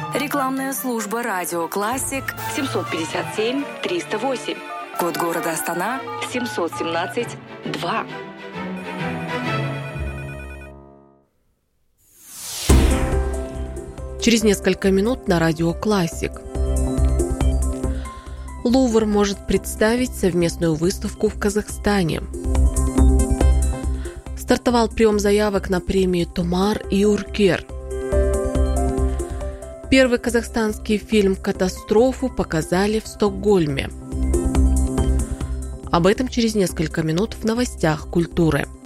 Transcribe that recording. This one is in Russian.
Рекламная служба «Радио Классик» 757-308. Код города Астана 717-2. Через несколько минут на Радио Классик. Лувр может представить совместную выставку в Казахстане. Стартовал прием заявок на премии «Томар» и «Уркер». Первый казахстанский фильм «Катастрофу» показали в Стокгольме. Об этом через несколько минут в новостях культуры.